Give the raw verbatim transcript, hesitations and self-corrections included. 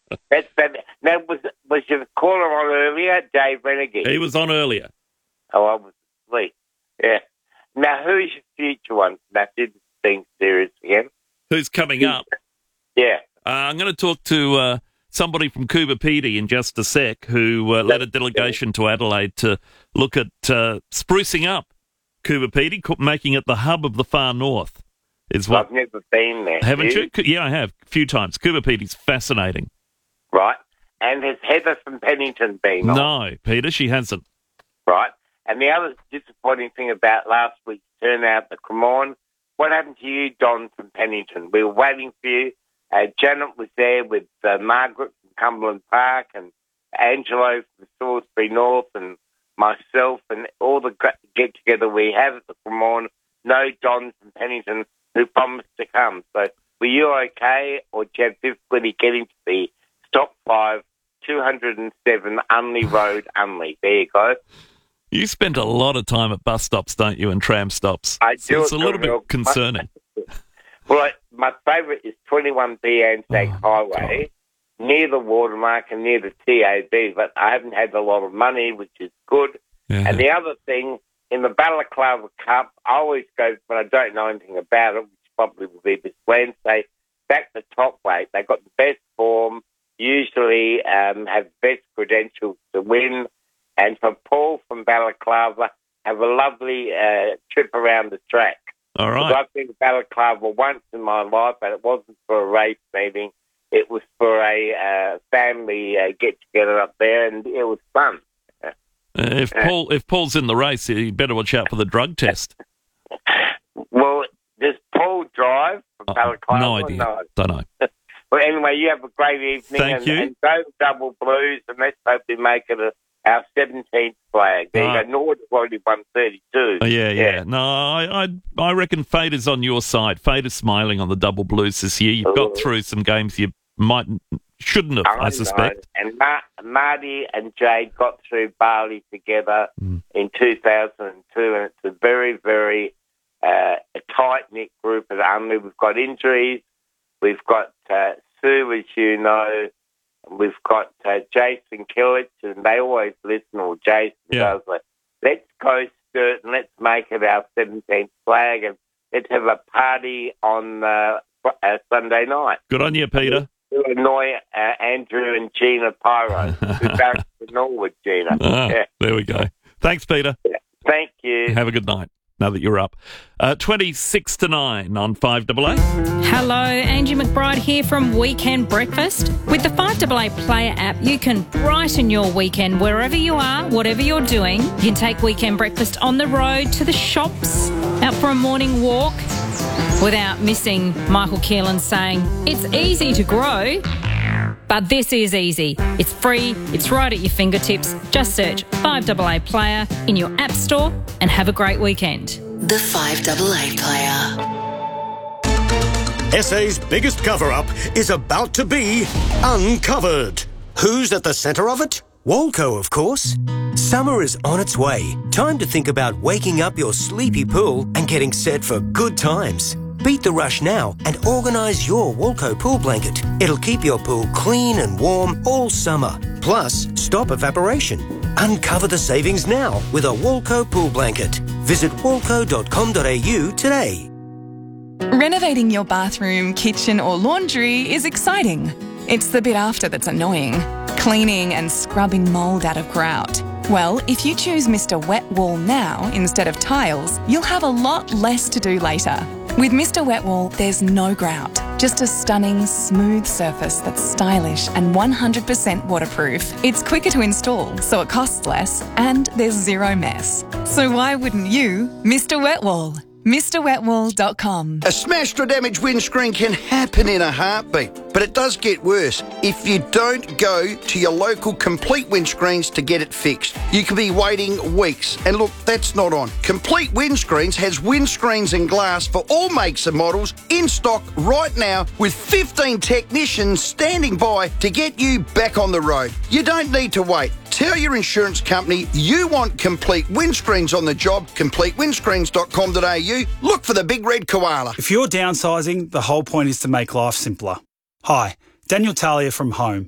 That's that. Now, was was your caller on earlier, Dave Renegade? He was on earlier. Oh, I was asleep. Yeah. Now, who's your future one? That didn't seem serious again. Who's coming up? Yeah. Uh, I'm going to talk to uh, somebody from Coober Pedy in just a sec who uh, led a delegation to Adelaide to look at uh, sprucing up Coober Pedy, making it the hub of the far north. Is what I've never been there. Haven't you? you? Yeah, I have a few times. Coober Pedy's fascinating. Right. And has Heather from Pennington been on? No, Peter, she hasn't. Right. And the other disappointing thing about last week's turnout at Cremorne, what happened to you, Don from Pennington? We were waiting for you. Uh, Janet was there with uh, Margaret from Cumberland Park and Angelo from Salisbury North and myself and all the get-together we have at the Cremorne. No Don from Pennington who promised to come. So were you okay, or did you have difficulty getting to the stop five, two hundred seven Unley Road, Unley? There you go. You spend a lot of time at bus stops, don't you, and tram stops? I so do. It's a little bit concerning. Well, my favourite is twenty-one B Anzac Oh, Highway, God. Near the watermark and near the T A B, but I haven't had a lot of money, which is good. Yeah. And the other thing, in the Balaclava Cup, I always go, when I don't know anything about it, which probably will be this Wednesday, back the top weight. They got the best form, usually um, have best credentials to win. And for Paul from Balaclava, have a lovely uh, trip around the track. All right. I've been to Balaclava once in my life, and it wasn't for a race meeting. It was for a uh, family uh, get-together up there, and it was fun. Uh, if Paul if Paul's in the race, you better watch out for the drug test. Well, does Paul drive from Oh, Balaclava? no idea. No. Don't know. Well, anyway, you have a great evening. Thank and, you. And go Double Blues, and let's hope we make it a, our seventeenth flag. There Right. you go. Nord's already won thirty-two. Oh, yeah, yeah, No, I, I I reckon Fate is on your side. Fate is smiling on the Double Blues this year. You've got Ooh. through some games you might shouldn't have, I, I suspect. know. And Mar- Marty and Jade got through Bali together Mm. in two thousand two, and it's a very, very uh, a tight-knit group at Unley. We've got injuries. We've got uh, Sue, as you know. We've got uh, Jason Killich, and they always listen, or Jason Yeah. does like, let's go skirt and let's make it our seventeenth flag, and let's have a party on uh, uh, Sunday night. Good on you, Peter. To annoy uh, Andrew and Gina Pyro, who barracks to Norwood, Gina. Ah, Yeah. There we go. Thanks, Peter. Thank you. Have a good night. Now that you're up, uh, twenty-six to nine on five double A. Hello, Angie McBride here from Weekend Breakfast. With the five double A Player app, you can brighten your weekend wherever you are, whatever you're doing. You can take Weekend Breakfast on the road, to the shops, out for a morning walk, without missing Michael Keelan saying, it's easy to grow, but this is easy. It's free, it's right at your fingertips. Just search five double A Player in your app store and have a great weekend. The five double A Player. S A's biggest cover-up is about to be uncovered. Who's at the centre of it? Walco, of course. Summer is on its way. Time to think about waking up your sleepy pool and getting set for good times. Beat the rush now and organise your Walco pool blanket. It'll keep your pool clean and warm all summer. Plus, stop evaporation. Uncover the savings now with a Walco pool blanket. Visit walco dot com dot a u today. Renovating your bathroom, kitchen or laundry is exciting. It's the bit after that's annoying. Cleaning and scrubbing mould out of grout. Well, if you choose Mister Wet Wool now instead of tiles, you'll have a lot less to do later. With Mister Wet Wool, there's no grout, just a stunning, smooth surface that's stylish and one hundred percent waterproof. It's quicker to install, so it costs less, and there's zero mess. So why wouldn't you Mister Wet Wool? Mr Wet Wool dot com. A smashed or damaged windscreen can happen in a heartbeat, but it does get worse if you don't go to your local Complete Windscreens to get it fixed. You could be waiting weeks, and look, that's not on. Complete Windscreens has windscreens and glass for all makes and models in stock right now, with fifteen technicians standing by to get you back on the road. You don't need to wait. Tell your insurance company you want Complete Windscreens on the job. complete windscreens dot com dot a u. Look for the big red koala. If you're downsizing, the whole point is to make life simpler. Hi, Daniel Talia from Home.